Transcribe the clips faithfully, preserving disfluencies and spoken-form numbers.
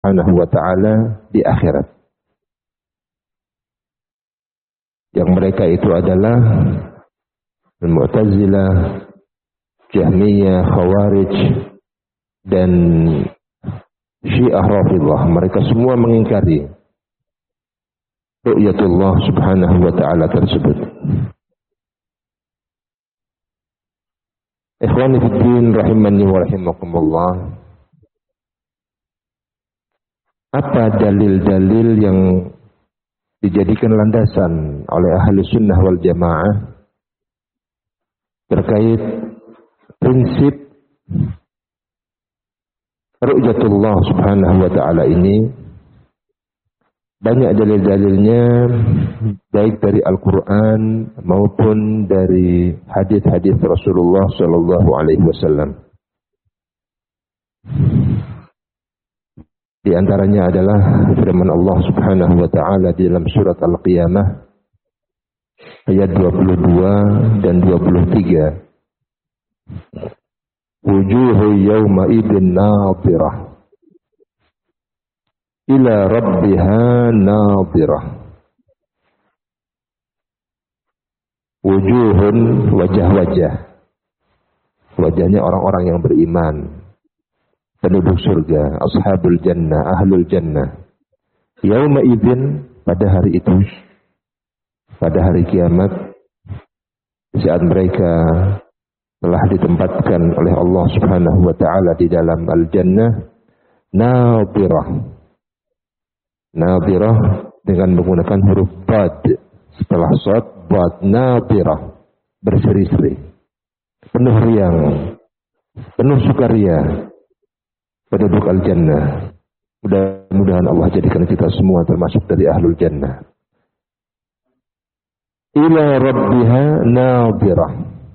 Subhanahu wa ta'ala di akhirat. Yang mereka itu adalah Al-Mu'tazilah, Jahmiyah, Khawarij, dan Syiah Rafidhah. Mereka semua mengingkari ru'yatullah Subhanahu wa ta'ala tersebut. Ikhwani fi din rahimani wa rahimakumullah. Apa dalil-dalil yang dijadikan landasan oleh ahli sunnah wal jamaah terkait prinsip ru'yatullah Subhanahu wa ta'ala ini? Banyak dalil-dalilnya, baik dari Al-Quran maupun dari hadis-hadis Rasulullah Sallallahu Alaihi Wasallam. Di antaranya adalah firman Allah Subhanahu wa ta'ala di dalam surat Al-Qiyamah ayat dua puluh dua dan dua puluh tiga. Wujuhu yawma idin nadhirah ila rabbiha nadhirah. Wujuhun, wajah-wajah. Wajahnya orang-orang yang beriman, penduduk surga, ashabul jannah, ahlul jannah. Yauma idzin, pada hari itu, pada hari kiamat, saat mereka telah ditempatkan oleh Allah Subhanahu wa ta'ala di dalam al-jannah, nadhirah. Nadhirah dengan menggunakan huruf bad, setelah shad, bad, nadhirah, berseri-seri, penuh riang, penuh sukaria, penduduk al-jannah. Mudah-mudahan Allah jadikan kita semua termasuk dari ahlul jannah. Ila rabbiha nadhirah.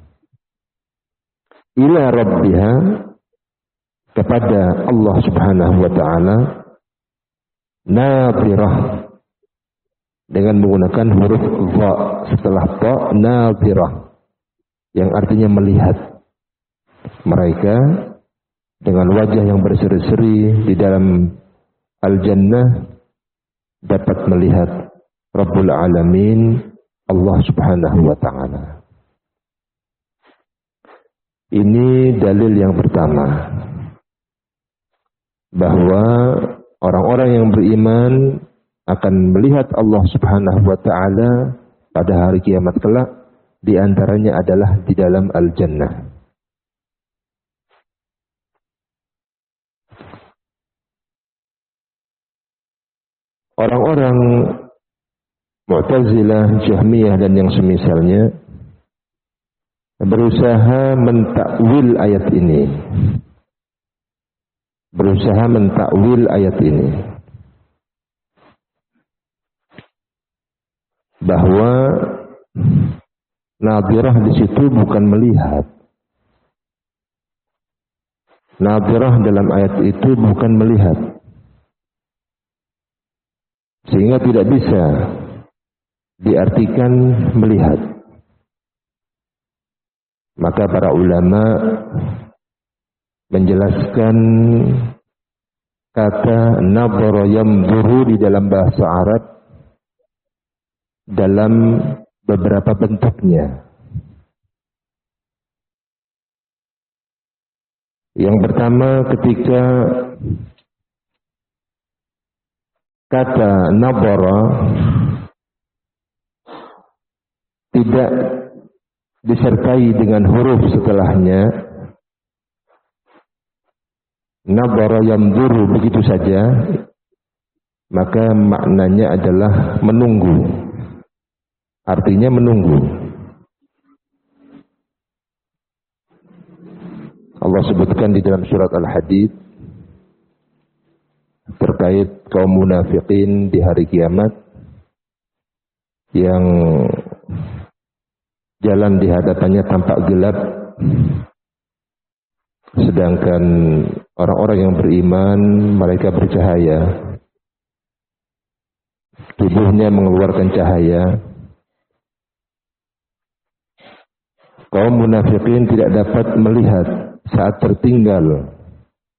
Ila rabbiha, kepada Allah Subhanahu wa ta'ala, nadhirah, dengan menggunakan huruf dha setelah ta, nadhirah, yang artinya melihat. Mereka dengan wajah yang berseri-seri di dalam al-jannah dapat melihat Rabbul Alamin, Allah Subhanahu wa ta'ala. Ini dalil yang pertama, bahwa orang-orang yang beriman akan melihat Allah Subhanahu wa ta'ala pada hari kiamat kelak, di antaranya adalah di dalam al-jannah. Orang-orang Mu'tazilah, Jahmiyah dan yang semisalnya berusaha mentakwil ayat ini. Berusaha mentakwil ayat ini. Bahwa nadhirah di situ bukan melihat. Nadhirah dalam ayat itu bukan melihat. Sehingga tidak bisa diartikan melihat. Maka para ulama menjelaskan kata nadhara yanzuru di dalam bahasa Arab dalam beberapa bentuknya. Yang pertama, ketika kata nadhara tidak disertai dengan huruf setelahnya, nadhara yanzuru begitu saja, maka maknanya adalah menunggu. Artinya menunggu. Allah sebutkan di dalam surat Al-Hadid terkait kaum munafikin di hari kiamat yang jalan di hadapannya tampak gelap, sedangkan orang-orang yang beriman mereka bercahaya, tubuhnya mengeluarkan cahaya. Kaum munafikin tidak dapat melihat saat tertinggal